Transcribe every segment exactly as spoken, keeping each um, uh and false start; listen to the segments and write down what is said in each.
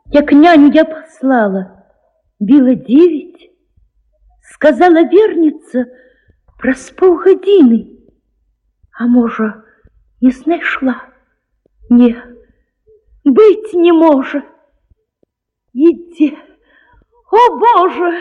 Як няню я послала, біла девять, сказала вернется праз паўгадзіны. А можа, не знайшла? Не, быть не можа. Ідзе. О, Боже!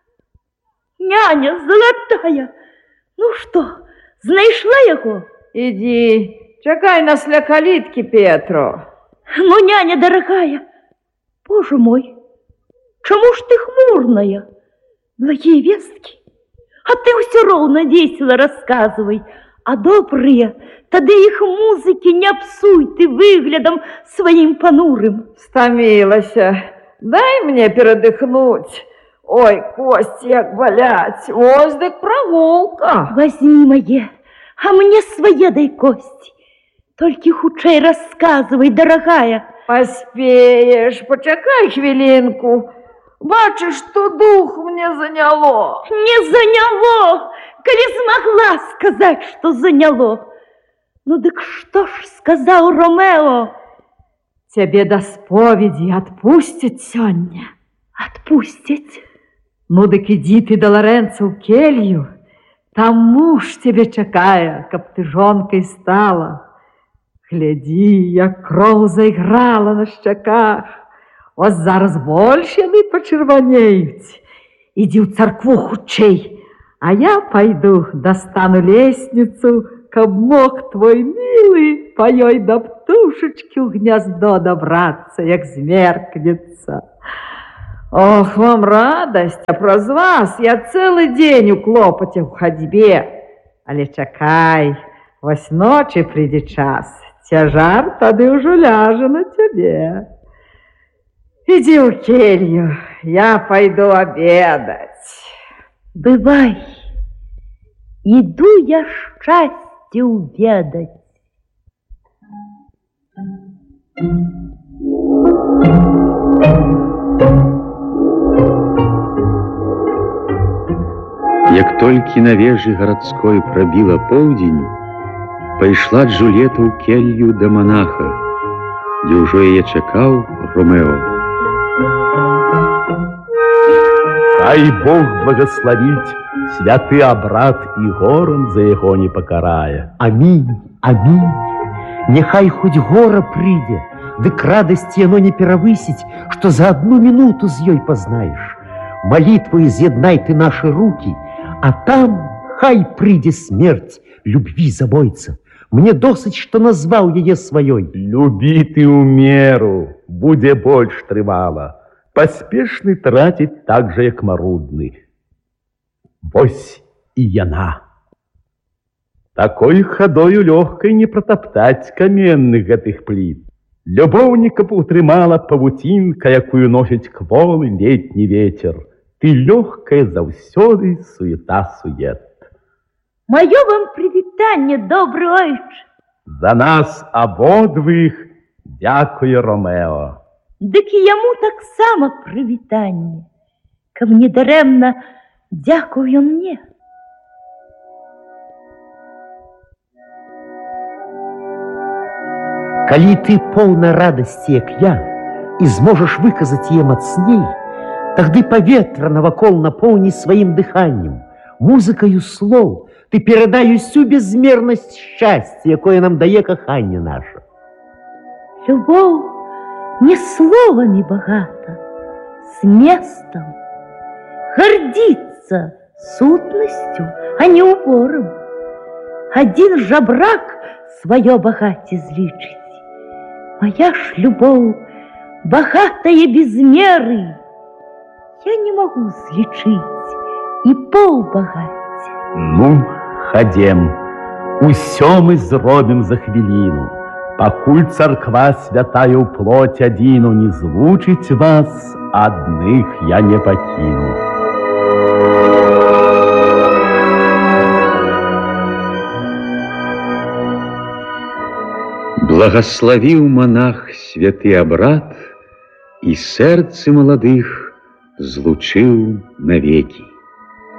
Няня золотая! Ну что, знайшла яго? Иди, чакай нас ля калитки, Петро. Ну, няня дорогая, Боже мой, чему ж ты хмурная? Благие вестки? А ты все ровно весело рассказывай. А добрые, тады их музыки не псуй ты выглядом своим понурым. Стомилася. Дай мне передыхнуть. Ой, кости як болять. Воздух прогулка. Возьми мои, а мне свои дай кости. Только худшей рассказывай, дорогая. Поспеешь, почекай хвилинку. Бачишь, что дух мне заняло. Не заняло, коли смогла сказать, что заняло. Ну так что ж сказал Ромео? Тебе до споведи отпустят сёння. Отпустят? Ну так иди ты до Лоренцо в келью. Там муж тебе чакае, каб ты жонкой стала. Гляди, як кроў заиграла на щаках. Ось зараз больше яны почервонеют. Иди в церкву хутчэй, а я пойду достану лестницу, каб мог твой милый по ёй до птушечки в гнездо добраться, як змеркнется. Ох, вам радость, а праз вас я целый день у клопоте в ходьбе. Але чакай, вось ночи придет час, цяжар тады ўжо ляжа на тебе. Иди в келью, я пойду обедать. Бывай, иду я счастье уведать. Як толькі на вежы гарадской прабіла поўдзень, пайшла Джульетта ў келью да монаха, дзе ўжо яе чакаў Ромео. Дай Бог благословить святый обрат и гором за его не покарая. Аминь, аминь. Нехай хоть гора прыйдзе, дык радасці яно не перавысіць, что за одну минуту з ёй познаешь. Молитвой з'яднай ты наши руки, а там хай прыйдзе смерть любви забойца. Мне досыць, что назвал яе сваёй. Люби ты у меру, будзе больш трывала. Поспешный тратить так же, як марудный. Вось и яна. Такой ходою легкой не протоптать каменных гэтых плит. Любовника утрымала павутинка, якую носіць кволы летний ветер. Ты легкая заўсёды суета-сует. Мое вам привитание, добрый ойче. За нас ободвых дякуе Ромео. Дык і яму таксама прывітанне, каб не дарэмна дзякую мне. Калі ты поўна радасці, як я, і зможаш выказаць яе мацней, тагды паветра навакол напоўні сваім дыханнем, музыкаю слоў, ты перадай усю безмернасць шчасця, якое нам дае каханне наша. Любоў не словами богата, с местом, гордится сутностью, а не убором. Один жабрак свое богатие злічить. Моя ж любовь богатая без меры. Я не могу злічить и пол богатия. Ну, ходем, усё мы зробим за хвилину. Пакуль царква святая ў плоть адзіну не злучыць вас, адных я не пакіну. Благословил монах святый обрат, и сердце молодых злучил навеки.